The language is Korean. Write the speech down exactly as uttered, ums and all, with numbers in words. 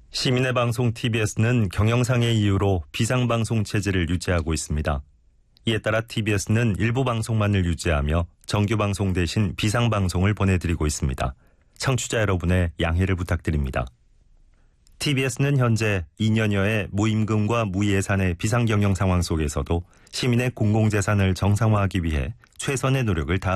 시민의 방송 티비에스는 경영상의 이유로 비상방송 체제를 유지하고 있습니다. 이에 따라 티비에스는 일부 방송만을 유지하며 정규방송 대신 비상방송을 보내드리고 있습니다. 청취자 여러분의 양해를 부탁드립니다. 티비에스는 현재 이 년여의 무임금과 무예산의 비상경영 상황 속에서도 시민의 공공재산을 정상화하기 위해 최선의 노력을 다하고